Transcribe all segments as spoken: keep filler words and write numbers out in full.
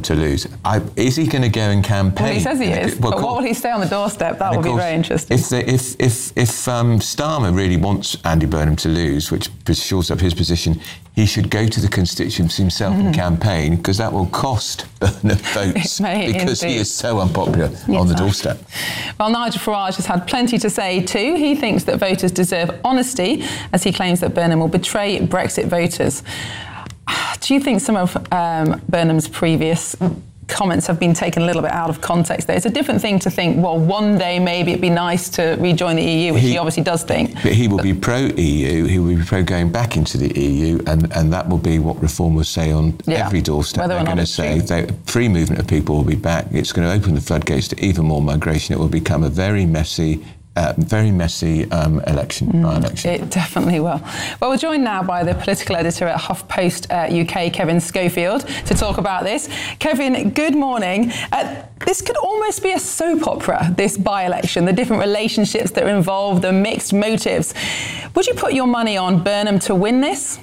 to lose. I, is he going to go and campaign? Well, he says he is, well, but what will he say on the doorstep? That will be very interesting. If the, if if if um, Starmer really wants Andy Burnham to lose, which shores up his position, he should go to the constituency himself mm. and campaign, because that will cost Burnham votes because indeed. He is so unpopular yes, on the doorstep. Well, Nigel Farage has had plenty to say too. He thinks that voters deserve honesty, as he claims that Burnham will betray Brexit voters. Do you think some of um, Burnham's previous comments have been taken a little bit out of context there? It's a different thing to think, well, one day maybe it'd be nice to rejoin the E U, which he, he obviously does think. But he will but, be pro-E U, he will be pro going back into the E U, and, and that will be what Reform will say on yeah, every doorstep. They're going to say they, free movement of people will be back. It's going to open the floodgates to even more migration. It will become a very messy Uh, very messy um, election, mm, by-election. It definitely will. Well, we're joined now by the political editor at HuffPost uh, U K, Kevin Schofield, to talk about this. Kevin, good morning. Uh, this could almost be a soap opera, this by-election, the different relationships that are involved, the mixed motives. Would you put your money on Burnham to win this?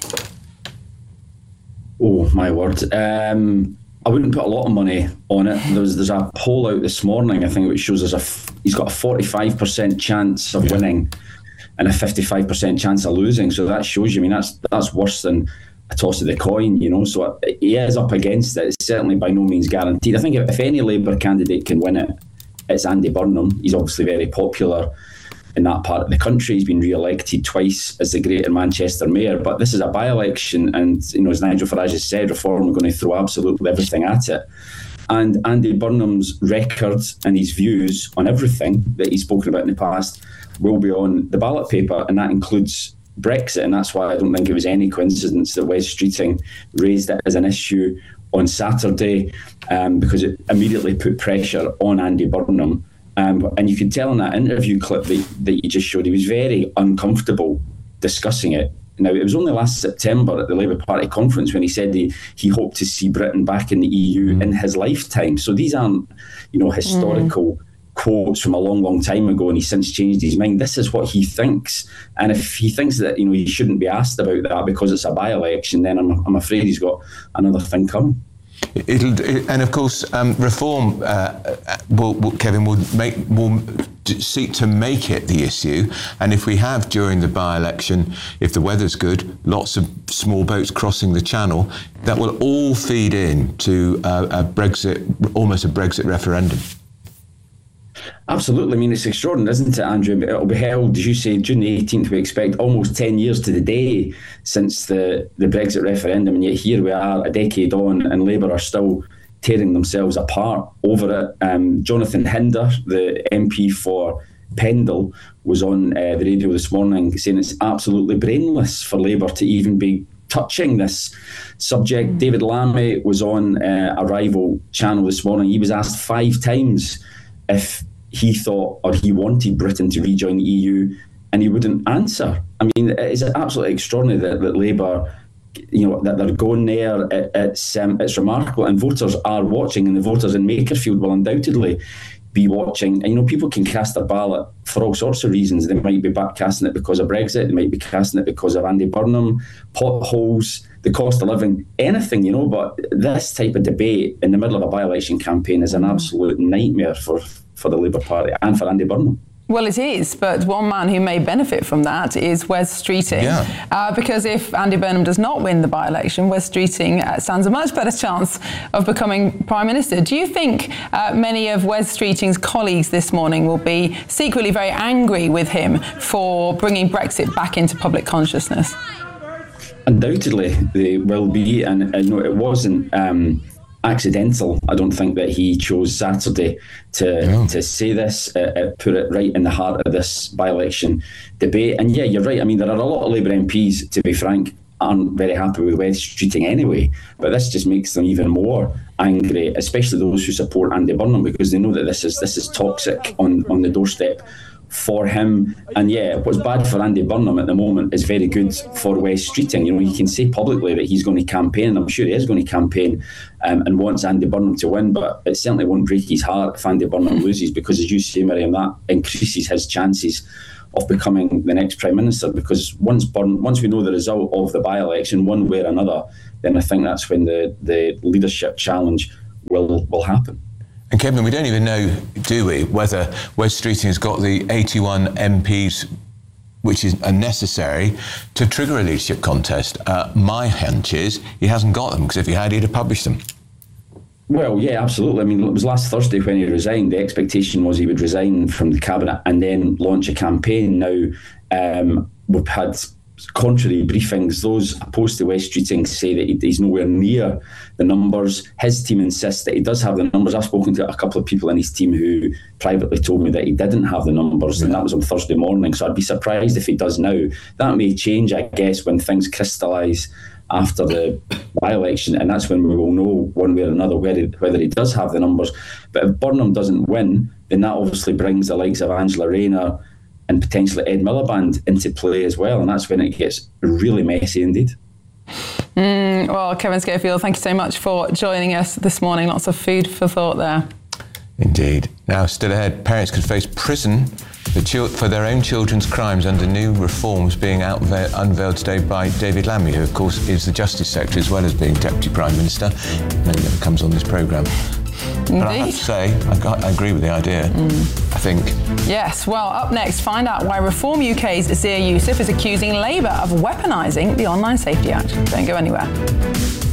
Oh, my word. Um, I wouldn't put a lot of money on it. There's there's a poll out this morning, I think, which shows us a f- he's got a forty-five percent chance of winning and a fifty-five percent chance of losing. So that shows you, I mean, that's that's worse than a toss of the coin, you know. So he is up against it. It's certainly by no means guaranteed. I think if, if any Labour candidate can win it, it's Andy Burnham. He's obviously very popular in that part of the country. He's been re-elected twice as the Greater Manchester Mayor, but this is a by-election, and, you know, as Nigel Farage has said, Reform are going to throw absolutely everything at it. And Andy Burnham's record and his views on everything that he's spoken about in the past will be on the ballot paper, and that includes Brexit, and that's why I don't think it was any coincidence that Wes Streeting raised it as an issue on Saturday, um, because it immediately put pressure on Andy Burnham. Um, and you could tell in that interview clip that, that you just showed, he was very uncomfortable discussing it. Now, it was only last September at the Labour Party conference when he said he, he hoped to see Britain back in the E U mm. in his lifetime. So these aren't, you know, historical mm. quotes from a long, long time ago, and he's since changed his mind. This is what he thinks. And if he thinks that, you know, he shouldn't be asked about that because it's a by-election, then I'm, I'm afraid he's got another thing coming. It'll, it, and of course, um, Reform, uh, will, will, Kevin, will make will seek to make it the issue. And if we have during the by-election, if the weather's good, lots of small boats crossing the Channel, that will all feed in to uh, a Brexit, almost a Brexit referendum. Absolutely. I mean, it's extraordinary, isn't it, Andrew? It'll be held, as you say, June the eighteenth. We expect almost ten years to the day since the, the Brexit referendum, and yet here we are a decade on, and Labour are still tearing themselves apart over it. Um, Jonathan Hinder, the M P for Pendle, was on uh, the radio this morning saying it's absolutely brainless for Labour to even be touching this subject. David Lammy was on uh, a rival channel this morning. He was asked five times if he thought or he wanted Britain to rejoin the E U, and he wouldn't answer. I mean, it's absolutely extraordinary that, that Labour, you know, that they're going there. It, it's um, it's remarkable, and voters are watching, and the voters in Makerfield will undoubtedly be watching. And, you know, people can cast their ballot for all sorts of reasons. They might be back casting it because of Brexit, they might be casting it because of Andy Burnham, potholes, the cost of living, anything, you know. But this type of debate in the middle of a by-election campaign is an absolute nightmare for, for the Labour Party and for Andy Burnham. Well, it is, but one man who may benefit from that is Wes Streeting. Yeah. Uh, because if Andy Burnham does not win the by-election, Wes Streeting uh, stands a much better chance of becoming Prime Minister. Do you think uh, many of Wes Streeting's colleagues this morning will be secretly very angry with him for bringing Brexit back into public consciousness? Undoubtedly, they will be, and, and no, it wasn't um, accidental. I don't think that he chose Saturday to yeah. to say this, uh, uh, put it right in the heart of this by-election debate. And yeah, you're right. I mean, there are a lot of Labour M Ps, to be frank, aren't very happy with Wes Streeting anyway. But this just makes them even more angry, especially those who support Andy Burnham, because they know that this is this is toxic on, on the doorstep for him. And yeah, what's bad for Andy Burnham at the moment is very good for Wes Streeting. You know, he can say publicly that he's going to campaign, and I'm sure he is going to campaign um, and wants Andy Burnham to win, but it certainly won't break his heart if Andy Burnham loses, because, as you say, Miriam, that increases his chances of becoming the next Prime Minister, because once Burn, once we know the result of the by-election, one way or another, then I think that's when the, the leadership challenge will will happen. And Kevin, we don't even know, do we, whether Wes Streeting has got the eighty-one M Ps which is necessary to trigger a leadership contest. Uh, my hunch is he hasn't got them, because if he had, he'd have published them. Well, yeah, absolutely. I mean, it was last Thursday when he resigned. The expectation was he would resign from the cabinet and then launch a campaign. Now, um, we've had contrary briefings. Those opposed to Wes Streeting say that he's nowhere near the numbers. His team insists that he does have the numbers. I've spoken to a couple of people in his team who privately told me that he didn't have the numbers, and that was on Thursday morning. So I'd be surprised if he does now. That may change, I guess, when things crystallise after the by-election, and that's when we will know one way or another whether, whether he does have the numbers. But if Burnham doesn't win, then that obviously brings the likes of Angela Rayner and potentially Ed Miliband into play as well, and that's when it gets really messy indeed. Mm, well, Kevin Schofield, thank you so much for joining us this morning. Lots of food for thought there. Indeed. Now, still ahead, parents could face prison for, chil- for their own children's crimes under new reforms being out- unveiled today by David Lammy, who, of course, is the Justice Secretary as well as being Deputy Prime Minister. Maybe never comes on this programme. But I have to say, I, got, I agree with the idea, mm. I think. Yes, well, up next, find out why Reform U K's Zia Youssef is accusing Labour of weaponising the Online Safety Act. Don't go anywhere.